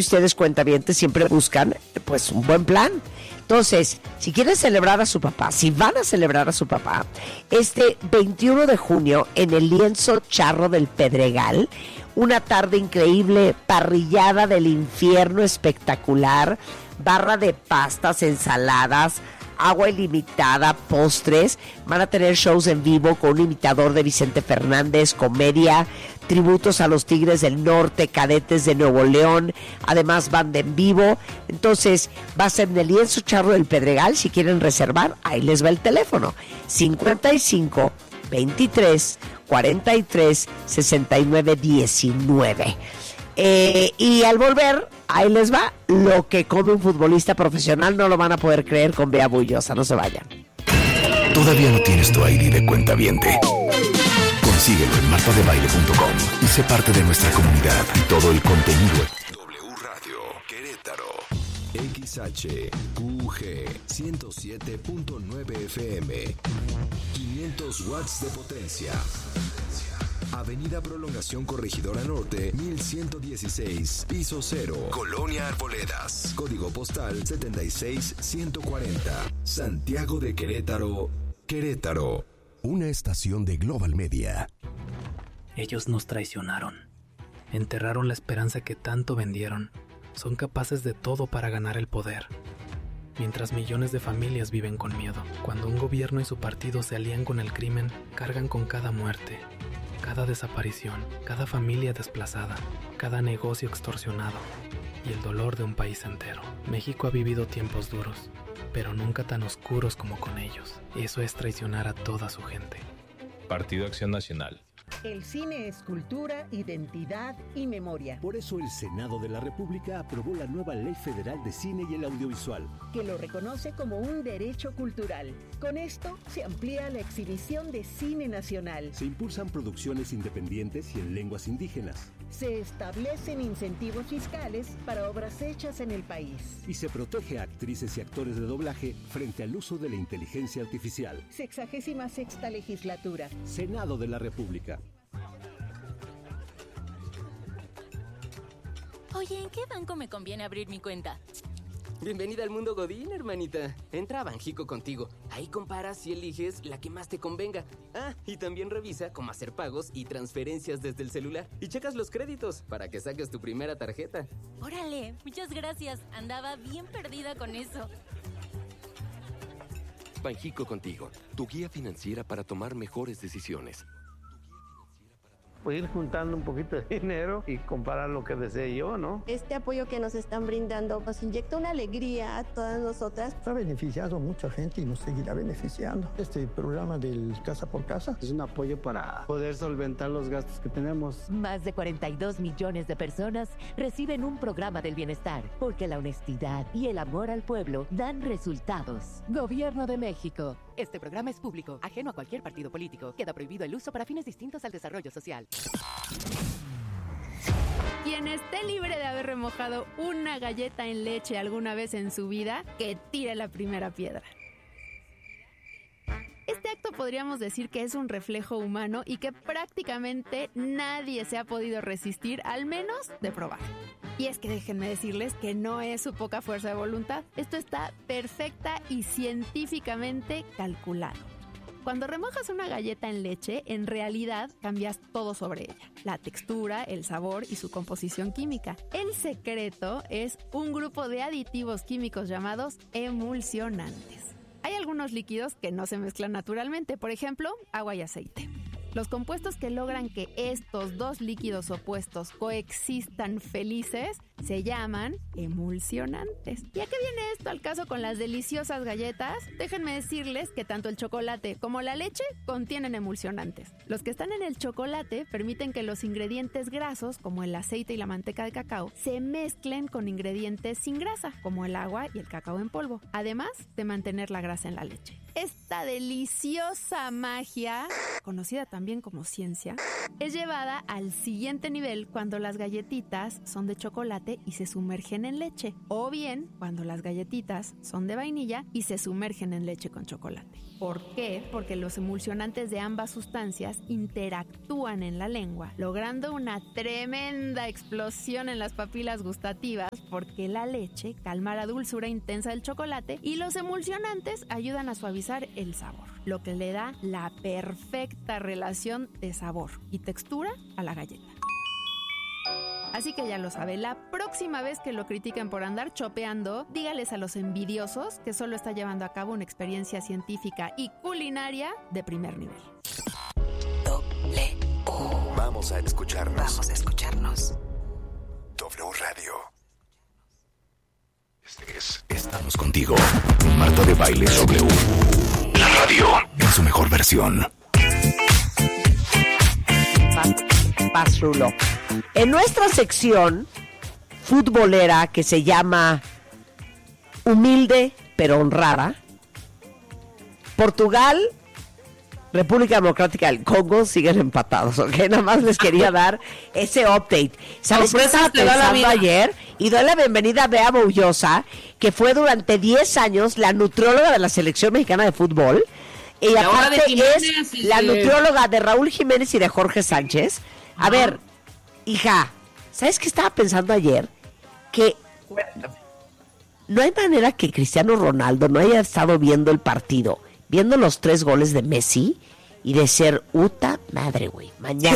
que ustedes, cuentavientes, siempre buscan pues un buen plan. Entonces, si quieren celebrar a su papá, si van a celebrar a su papá, este 21 de junio en el Lienzo Charro del Pedregal, una tarde increíble, parrillada del infierno espectacular, barra de pastas, ensaladas, agua ilimitada, postres. Van a tener shows en vivo con un imitador de Vicente Fernández, comedia, tributos a los Tigres del Norte, Cadetes de Nuevo León, además banda en vivo. Entonces va a ser en el Lienzo Charro del Pedregal. Si quieren reservar, ahí les va el teléfono: 55 23 43 69 19. Y al volver, ahí les va lo que come un futbolista profesional. No lo van a poder creer con Bea Bullosa. No se vayan. ¿Todavía no tienes tu ID de cuentaviente? Consíguelo en martadebaile.com y sé parte de nuestra comunidad. Todo el contenido. W Radio Querétaro. XHQG 107.9 FM. 500 watts de potencia. Avenida Prolongación Corregidora Norte, 1116, piso 0, Colonia Arboledas, código postal 76140, Santiago de Querétaro, Querétaro. Una estación de Global Media. Ellos nos traicionaron. Enterraron la esperanza que tanto vendieron. Son capaces de todo para ganar el poder. Mientras millones de familias viven con miedo. Cuando un gobierno y su partido se alían con el crimen, cargan con cada muerte, cada desaparición, cada familia desplazada, cada negocio extorsionado y el dolor de un país entero. México ha vivido tiempos duros, pero nunca tan oscuros como con ellos. Eso es traicionar a toda su gente. Partido Acción Nacional. El cine es cultura, identidad y memoria. Por eso el Senado de la República aprobó la nueva Ley Federal de Cine y el Audiovisual, que lo reconoce como un derecho cultural. Con esto se amplía la exhibición de cine nacional. Se impulsan producciones independientes y en lenguas indígenas. Se establecen incentivos fiscales para obras hechas en el país. Y se protege a actrices y actores de doblaje frente al uso de la inteligencia artificial. 66ª legislatura. Senado de la República. Oye, ¿en qué banco me conviene abrir mi cuenta? Bienvenida al mundo Godín, hermanita. Entra a Banjico Contigo. Ahí comparas y eliges la que más te convenga. Ah, y también revisa cómo hacer pagos y transferencias desde el celular. Y checas los créditos para que saques tu primera tarjeta. Órale, muchas gracias. Andaba bien perdida con eso. Banjico Contigo, tu guía financiera para tomar mejores decisiones. Pues ir juntando un poquito de dinero y comprar lo que desee yo, ¿no? Este apoyo que nos están brindando nos inyecta una alegría a todas nosotras. Ha beneficiado a mucha gente y nos seguirá beneficiando. Este programa del Casa por Casa es un apoyo para poder solventar los gastos que tenemos. Más de 42 millones de personas reciben un programa del bienestar, porque la honestidad y el amor al pueblo dan resultados. Gobierno de México. Este programa es público, ajeno a cualquier partido político. Queda prohibido el uso para fines distintos al desarrollo social. Quien esté libre de haber remojado una galleta en leche alguna vez en su vida, que tire la primera piedra. Este acto podríamos decir que es un reflejo humano y que prácticamente nadie se ha podido resistir, al menos de probar. Y es que déjenme decirles que no es su poca fuerza de voluntad. Esto está perfecta y científicamente calculado. Cuando remojas una galleta en leche, en realidad cambias todo sobre ella: la textura, el sabor y su composición química. El secreto es un grupo de aditivos químicos llamados emulsionantes. Hay algunos líquidos que no se mezclan naturalmente, por ejemplo, agua y aceite. Los compuestos que logran que estos dos líquidos opuestos coexistan felices se llaman emulsionantes. ¿Y a qué viene esto al caso con las deliciosas galletas? Déjenme decirles que tanto el chocolate como la leche contienen emulsionantes. Los que están en el chocolate permiten que los ingredientes grasos, como el aceite y la manteca de cacao, se mezclen con ingredientes sin grasa, como el agua y el cacao en polvo, además de mantener la grasa en la leche. Esta deliciosa magia, conocida también como ciencia, es llevada al siguiente nivel cuando las galletitas son de chocolate chocolate y se sumergen en leche. O bien, cuando las galletitas son de vainilla y se sumergen en leche con chocolate. ¿Por qué? Porque los emulsionantes de ambas sustancias interactúan en la lengua, logrando una tremenda explosión en las papilas gustativas, porque la leche calma la dulzura intensa del chocolate y los emulsionantes ayudan a suavizar el sabor, lo que le da la perfecta relación de sabor y textura a la galleta. Así que ya lo sabe, la próxima vez que lo critiquen por andar chopeando, dígales a los envidiosos que solo está llevando a cabo una experiencia científica y culinaria de primer nivel. Vamos a escucharnos. Vamos a escucharnos. W Radio. Estamos contigo. Marta de Baile W. La radio en su mejor versión. Paz, Rulo. En nuestra sección futbolera que se llama Humilde pero honrada, Portugal, República Democrática del Congo siguen empatados, ¿ok? Nada más les quería dar ese update. ¿Sabes qué estaba pensando ayer? Y doy la bienvenida a Bea Boullosa, que fue durante 10 años la nutrióloga de la Selección Mexicana de Fútbol. Y aparte es la nutrióloga de Raúl Jiménez y de Jorge Sánchez. A ver, hija, ¿sabes qué estaba pensando ayer? Que no hay manera que Cristiano Ronaldo no haya estado viendo el partido, viendo los 3 goles de Messi y de ser puta madre, güey.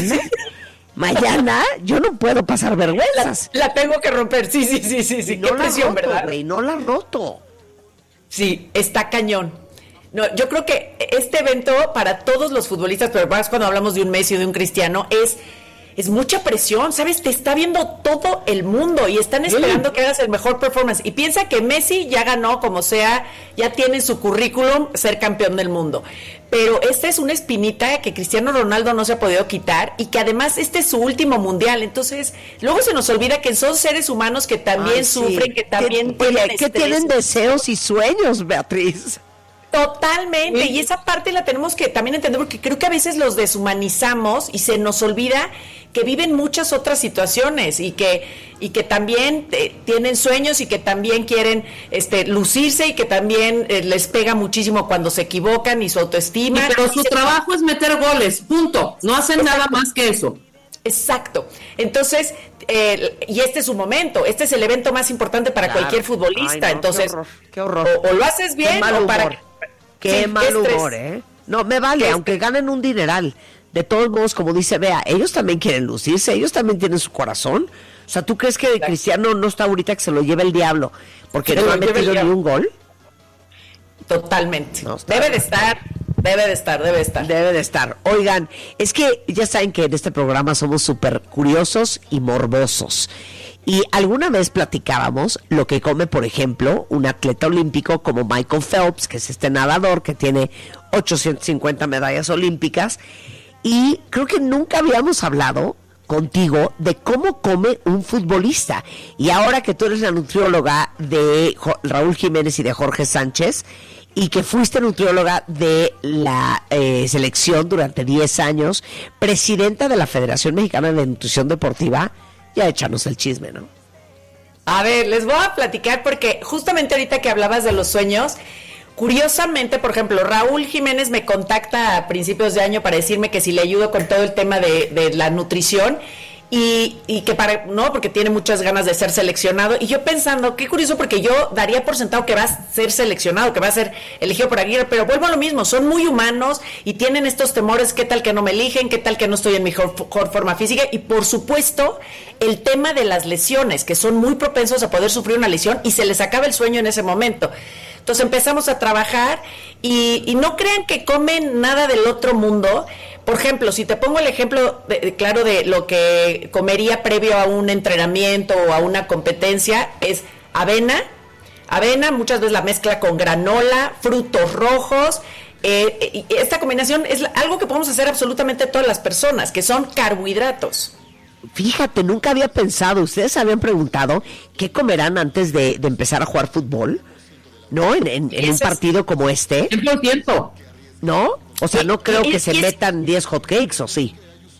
Mañana yo no puedo pasar vergüenzas. La tengo que romper, sí. Qué presión, ¿verdad? Güey, no la roto. Sí, está cañón. No, yo creo que este evento para todos los futbolistas, pero más cuando hablamos de un Messi o de un Cristiano, es mucha presión, ¿sabes? Te está viendo todo el mundo y están esperando que hagas el mejor performance. Y piensa que Messi ya ganó, como sea, ya tiene en su currículum ser campeón del mundo. Pero esta es una espinita que Cristiano Ronaldo no se ha podido quitar y que además este es su último mundial. Entonces, luego se nos olvida que son seres humanos que también sufren, que también que tienen deseos y sueños, Beatriz. Totalmente, y esa parte la tenemos que también entender, porque creo que a veces los deshumanizamos y se nos olvida que viven muchas otras situaciones y que también tienen sueños y que también quieren lucirse y que también les pega muchísimo cuando se equivocan y su autoestima. Pero su trabajo es meter goles, punto, no hacen nada más que eso. Exacto. Entonces, y este es su momento, este es el evento más importante para cualquier futbolista. Entonces, qué horror. O lo haces bien o para... Qué mal humor, ¿eh? No, me vale, aunque ganen un dineral. De todos modos, como dice Bea, ellos también quieren lucirse, ellos también tienen su corazón. O sea, ¿tú crees que Cristiano no está ahorita que se lo lleve el diablo? Porque no ha metido ni un gol. Totalmente. No, debe de estar. Oigan, es que ya saben que en este programa somos súper curiosos y morbosos. Y alguna vez platicábamos lo que come, por ejemplo, un atleta olímpico como Michael Phelps, que es este nadador que tiene 850 medallas olímpicas. Y creo que nunca habíamos hablado contigo de cómo come un futbolista. Y ahora que tú eres la nutrióloga de Raúl Jiménez y de Jorge Sánchez, y que fuiste nutrióloga de la selección durante 10 años, presidenta de la Federación Mexicana de Nutrición Deportiva, ya échanos el chisme, ¿no? A ver, les voy a platicar porque justamente ahorita que hablabas de los sueños, curiosamente, por ejemplo, Raúl Jiménez me contacta a principios de año para decirme que si le ayudo con todo el tema de la nutrición y que porque tiene muchas ganas de ser seleccionado, y yo pensando, qué curioso, porque yo daría por sentado que va a ser seleccionado, que va a ser elegido por Aguirre, pero vuelvo a lo mismo, son muy humanos y tienen estos temores, qué tal que no me eligen, qué tal que no estoy en mi mejor forma física, y por supuesto el tema de las lesiones, que son muy propensos a poder sufrir una lesión y se les acaba el sueño en ese momento. Entonces empezamos a trabajar y no crean que comen nada del otro mundo. Por ejemplo, si te pongo el ejemplo claro de lo que comería previo a un entrenamiento o a una competencia, es avena, muchas veces la mezcla con granola, frutos rojos. Y esta combinación es algo que podemos hacer absolutamente todas las personas, que son carbohidratos. Fíjate, nunca había pensado, ¿ustedes habían preguntado qué comerán antes de empezar a jugar fútbol? ¿No? En un partido como este. 100%. ¿No? O sea, no creo que se metan 10 hotcakes, ¿o sí?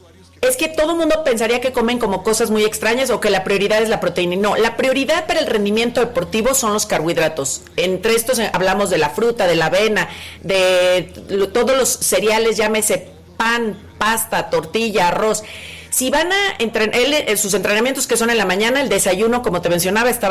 es que todo el mundo pensaría que comen como cosas muy extrañas o que la prioridad es la proteína. No, la prioridad para el rendimiento deportivo son los carbohidratos. Entre estos hablamos de la fruta, de la avena, de todos los cereales, llámese pan, pasta, tortilla, arroz. Si van a entrenar, sus entrenamientos que son en la mañana, el desayuno, como te mencionaba, está